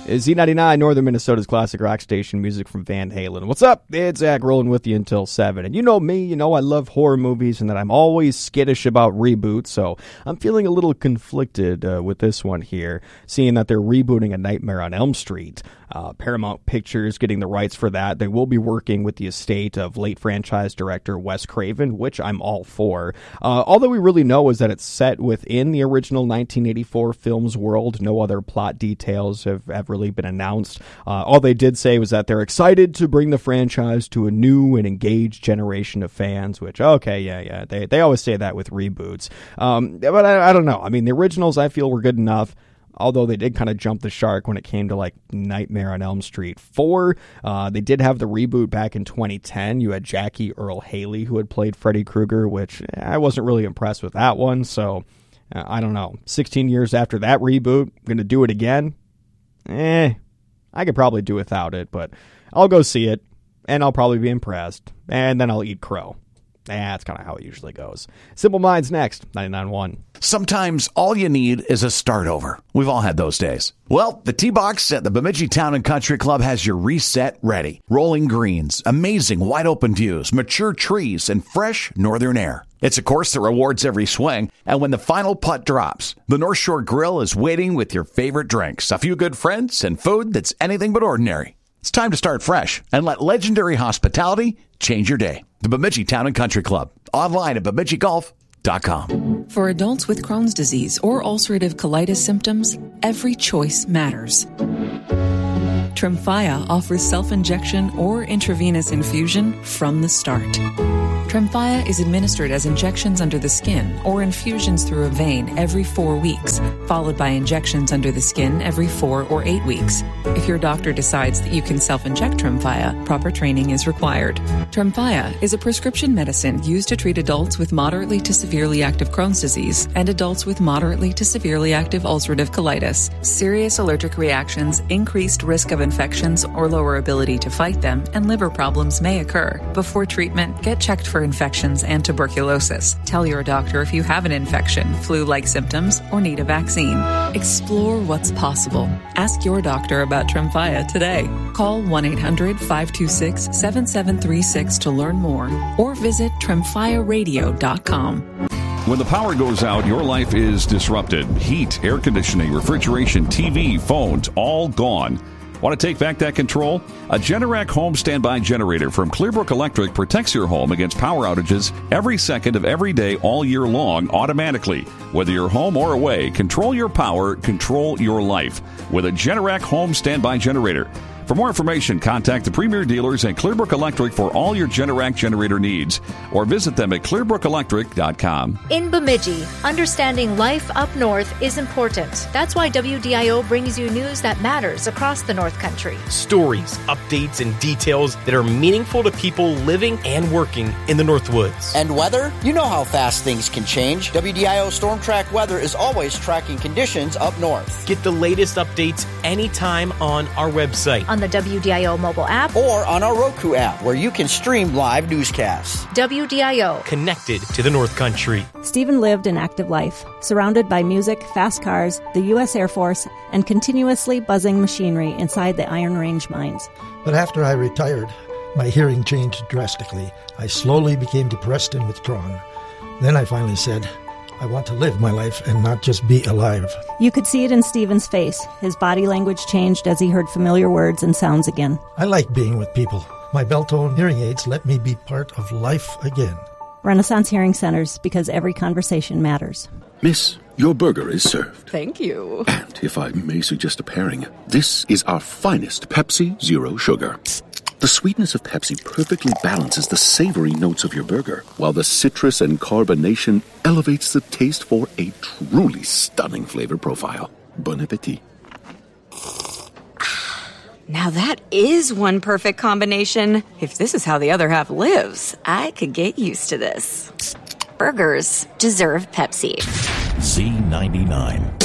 Z99, Northern Minnesota's classic rock station, music from Van Halen. What's up? It's Zach rolling with you until 7. And you know me, you know I love horror movies and that I'm always skittish about reboots, so I'm feeling a little conflicted with this one here, seeing that they're rebooting A Nightmare on Elm Street. Paramount Pictures getting the rights for that. They will be working with the estate of late franchise director Wes Craven, which I'm all for. All that we really know is that it's set within the original 1984 film's world. No other plot details have really been announced. All they did say was that they're excited to bring the franchise to a new and engaged generation of fans, which, okay, yeah. They always say that with reboots. But I don't know. I mean, the originals I feel were good enough. Although they did kind of jump the shark when it came to like Nightmare on Elm Street 4. They did have the reboot back in 2010. You had Jackie Earle Haley who had played Freddy Krueger, which I wasn't really impressed with that one. So I don't know. 16 years after that reboot, going to do it again? I could probably do without it, but I'll go see it and I'll probably be impressed and then I'll eat crow. That's kind of how it usually goes. Simple Minds next, 99.1. Sometimes all you need is a start over. We've all had those days. Well, the T-Box at the Bemidji Town and Country Club has your reset ready. Rolling greens, amazing wide open views, mature trees, and fresh northern air. It's a course that rewards every swing, and when the final putt drops, the North Shore Grill is waiting with your favorite drinks, a few good friends, and food that's anything but ordinary. It's time to start fresh and let legendary hospitality change your day. The Bemidji Town and Country Club. Online at BemidjiGolf.com. For adults with Crohn's disease or ulcerative colitis symptoms, every choice matters. Tremfya offers self-injection or intravenous infusion from the start. Tremfya is administered as injections under the skin or infusions through a vein every 4 weeks, followed by injections under the skin every 4 or 8 weeks. If your doctor decides that you can self-inject Tremfya, proper training is required. Tremfya is a prescription medicine used to treat adults with moderately to severely active Crohn's disease and adults with moderately to severely active ulcerative colitis. Serious allergic reactions, increased risk of infections or lower ability to fight them, and liver problems may occur. Before treatment, get checked for infections and tuberculosis. Tell your doctor if you have an infection, flu-like symptoms, or need a vaccine. Explore what's possible. Ask your doctor about Tremfya today. Call 1-800-526-7736 to learn more or visit tremfyaradio.com. When the power goes out, your life is disrupted. Heat, air conditioning, refrigeration, TV, phones, all gone. Want to take back that control? A Generac home standby generator from Clearbrook Electric protects your home against power outages every second of every day all year long automatically. Whether you're home or away, control your power, control your life with a Generac home standby generator. For more information, contact the premier dealers at Clearbrook Electric for all your Generac generator needs or visit them at clearbrookelectric.com. In Bemidji, understanding life up north is important. That's why WDIO brings you news that matters across the North Country. Stories, updates, and details that are meaningful to people living and working in the North Woods. And weather? You know how fast things can change. WDIO Storm Track Weather is always tracking conditions up north. Get the latest updates anytime on our website, on the WDIO mobile app, or on our Roku app, where you can stream live newscasts. WDIO. Connected to the North Country. Stephen lived an active life, surrounded by music, fast cars, the U.S. Air Force, and continuously buzzing machinery inside the Iron Range mines. But after I retired, my hearing changed drastically. I slowly became depressed and withdrawn. Then I finally said, I want to live my life and not just be alive. You could see it in Stephen's face. His body language changed as he heard familiar words and sounds again. I like being with people. My Beltone hearing aids let me be part of life again. Renaissance Hearing Centers, because every conversation matters. Miss, your burger is served. Thank you. And if I may suggest a pairing, this is our finest Pepsi Zero Sugar. The sweetness of Pepsi perfectly balances the savory notes of your burger, while the citrus and carbonation elevates the taste for a truly stunning flavor profile. Bon appetit. Now that is one perfect combination. If this is how the other half lives, I could get used to this. Burgers deserve Pepsi. Z99.